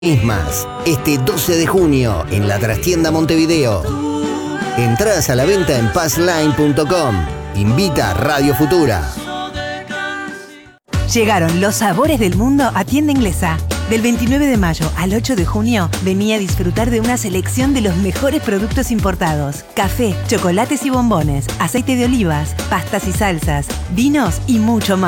Mismas, este 12 de junio en la Trastienda Montevideo. Entradas a la venta en passline.com. Invita Radio Futura. Llegaron los sabores del mundo a Tienda Inglesa. Del 29 de mayo al 8 de junio, vení a disfrutar de una selección de los mejores productos importados. Café, chocolates y bombones, aceite de olivas, pastas y salsas, vinos y mucho más.